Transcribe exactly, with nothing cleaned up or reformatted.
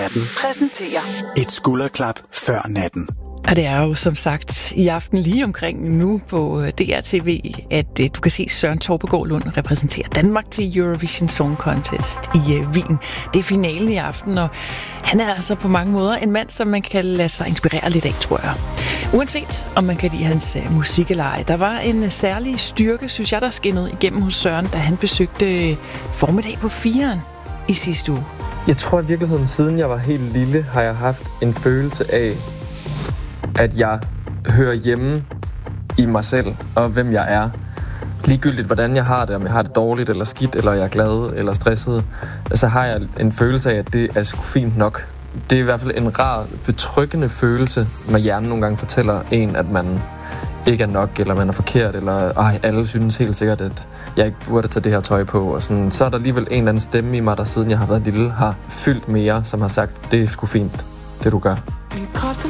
natten præsenterer et skulderklap før natten. Og det er jo som sagt i aften lige omkring nu på D R T V, at du kan se Søren Torpegaard Lund repræsentere Danmark til Eurovision Song Contest i Wien. Det er finalen i aften, og han er altså på mange måder en mand, som man kan lade sig inspirere lidt af, tror jeg. Uanset om man kan lide hans musikeleje. Der var en særlig styrke, synes jeg, der skinnede igennem hos Søren, da han besøgte Formiddag på Fireren i sidste uge. Jeg tror i virkeligheden, siden jeg var helt lille, har jeg haft en følelse af, at jeg hører hjemme i mig selv, og hvem jeg er. Ligegyldigt, hvordan jeg har det, om jeg har det dårligt, eller skidt, eller jeg er glad, eller stresset, så har jeg en følelse af, at det er sgu fint nok. Det er i hvert fald en rar, betryggende følelse, når hjernen nogle gange fortæller en, at man ikke er nok, eller man er forkert, eller ej, alle synes helt sikkert, at jeg ikke burde tage det her tøj på. Og sådan. Så er der alligevel en eller anden stemme i mig, der siden jeg har været lille, har fyldt mere, som har sagt, det er sgu fint, det du gør.